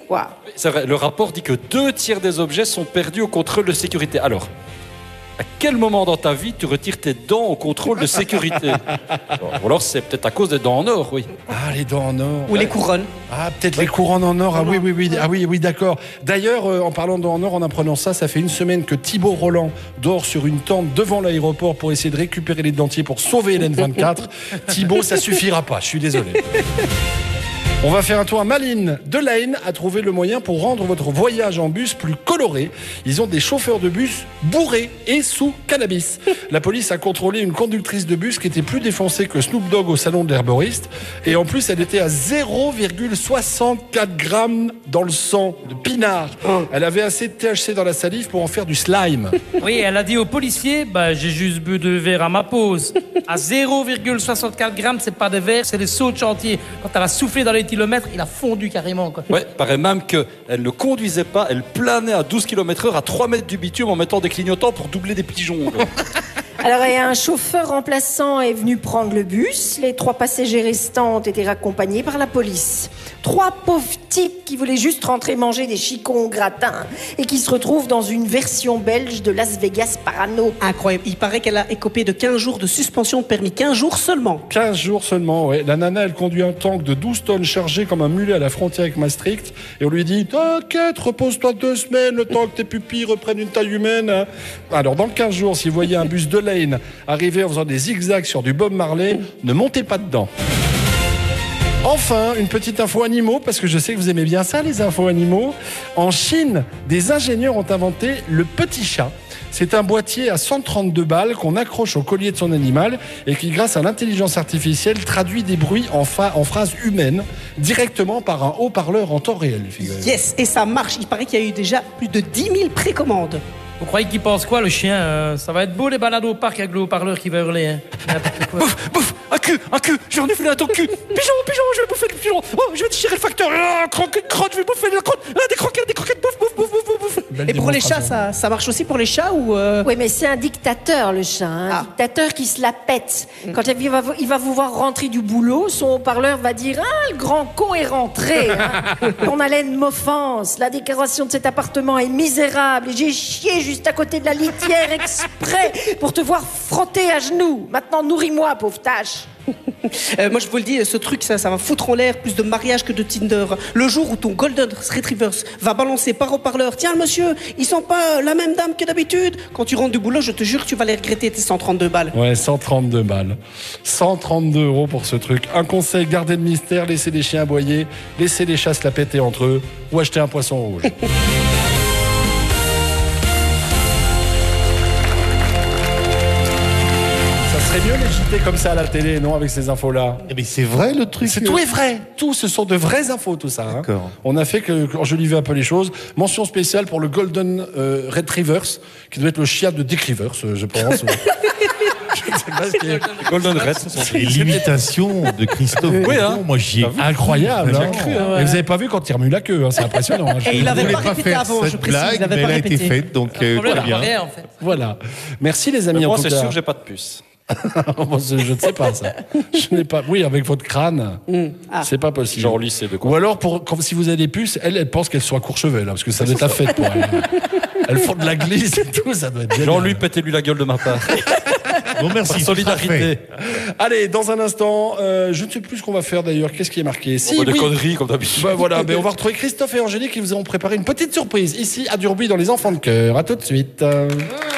Quoi? C'est vrai, le rapport dit que 2/3 des objets sont perdus au contrôle de sécurité. Alors, à quel moment dans ta vie tu retires tes dents au contrôle de sécurité? Ou alors c'est peut-être à cause des dents en or, oui. Ah, les dents en or. Ou les couronnes. Ah, peut-être les couronnes en or. Ah oui. Ah oui, d'accord. D'ailleurs, en parlant de dents en or, en apprenant ça, ça fait une semaine que Thibaut Roland dort sur une tente devant l'aéroport pour essayer de récupérer les dentiers pour sauver Hélène 24. Thibaut, ça suffira pas, je suis désolé. On va faire un tour à Malines. Delaine a trouvé le moyen pour rendre votre voyage en bus plus coloré. Ils ont des chauffeurs de bus bourrés et sous cannabis. La police a contrôlé une conductrice de bus qui était plus défoncée que Snoop Dogg au salon de l'herboriste. Et en plus, elle était à 0,64 grammes dans le sang de pinard. Elle avait assez de THC dans la salive pour en faire du slime. Oui, elle a dit aux policiers, j'ai juste bu 2 verres à ma pause. À 0,64 grammes, c'est pas des verres, c'est des sauts de chantier. Quand elle a soufflé dans les kilomètres, il a fondu carrément, quoi. Ouais, paraît même qu'elle ne conduisait pas, elle planait à 12 km/h à 3 mètres du bitume en mettant des clignotants pour doubler des pigeons. Alors, un chauffeur remplaçant est venu prendre le bus. Les 3 passagers restants ont été raccompagnés par la police. 3 pauvres types qui voulaient juste rentrer manger des chicons au gratin et qui se retrouvent dans une version belge de Las Vegas Parano. Incroyable. Il paraît qu'elle a écopé de 15 jours de suspension de permis. 15 jours seulement. 15 jours seulement, ouais. La nana, elle conduit un tank de 12 tonnes chargé comme un mulet à la frontière avec Maastricht. Et on lui dit, t'inquiète, repose-toi 2 semaines, le temps que tes pupilles reprennent une taille humaine. Hein. Alors, dans 15 jours, si vous voyez un bus de Lane arriver en faisant des zigzags sur du Bob Marley, ne montez pas dedans. Enfin, une petite info animaux, parce que je sais que vous aimez bien ça, les infos animaux. En Chine, des ingénieurs ont inventé le petit chat. C'est un boîtier à 132 balles qu'on accroche au collier de son animal et qui, grâce à l'intelligence artificielle, traduit des bruits en phrases humaines directement par un haut-parleur en temps réel. Yes, et ça marche. Il paraît qu'il y a eu déjà plus de 10 000 précommandes. Vous croyez qu'il pense quoi, le chien? Ça va être beau, les balades au parc avec le haut-parleur qui va hurler, hein. Bouffe, bouffe, un cul, je vais renifler à ton cul. Pigeon, je vais bouffer le pigeon. Oh, je vais déchirer le facteur. Crotte, je vais bouffer la crotte. Des croquettes, bouffe. Et pour les chats, ça marche aussi pour les chats ou Oui, mais c'est un dictateur, le chat. Un dictateur qui se la pète. Quand il va vous voir rentrer du boulot, son haut-parleur va dire « Ah, le grand con est rentré hein. Ton haleine m'offense. La décoration de cet appartement est misérable. Et j'ai chié juste à côté de la litière exprès pour te voir frotter à genoux. Maintenant, nourris-moi, pauvre tâche. » Moi je vous le dis, ce truc ça va foutre en l'air plus de mariage que de Tinder. Le jour où ton Golden Retriever va balancer par haut-parleur, tiens monsieur, ils sont pas la même dame que d'habitude. Quand tu rentres du boulot, je te jure que tu vas les regretter tes 132 balles. Ouais, 132 balles. 132 € pour ce truc. Un conseil, gardez le mystère, laissez les chiens aboyer, laissez les chats se la péter entre eux ou acheter un poisson rouge. C'est mieux les JT comme ça à la télé, non, avec ces infos-là. Mais c'est vrai le truc. Tout est vrai. Tout, ce sont de vraies infos, tout ça. Hein. D'accord. On a fait que, quand je livais un peu les choses, mention spéciale pour le Golden Retrievers, qui doit être le chien de Dick Rivers, je pense. Je ne sais pas ce qui est. Golden Red. C'est l'imitation de Christophe. Oui, hein. Moi, j'y ai Incroyable. Hein. cru. Et vous n'avez pas vu quand il remue la queue, hein, c'est impressionnant. Hein, Et il avait pas pas répété faire avant, je cette précise, blague, il avait mais pas elle a été répété. faite, donc très bien. Rien, en fait. Voilà. Merci les amis. Moi, en tout c'est cas. sûr que j'ai pas de puce. Je ne sais pas ça. Je n'ai pas. Oui, avec votre crâne, c'est pas possible. Genre au lycée de quoi. Ou alors, si vous avez des puces, elle pense qu'elles sont à Courchevel, là, parce que ça doit être la fête pour elle. Elles font de la glisse et tout, ça doit être bien. Genre lui, pétez-lui la gueule de ma part. Bon, merci. Solidarité. Allez, dans un instant, je ne sais plus ce qu'on va faire d'ailleurs. Qu'est-ce qui est marqué? Des conneries comme d'habitude. Voilà, on va retrouver Christophe et Angélique qui vous ont préparé une petite surprise ici à Durbuy dans les Enfants de Cœur. À tout de suite.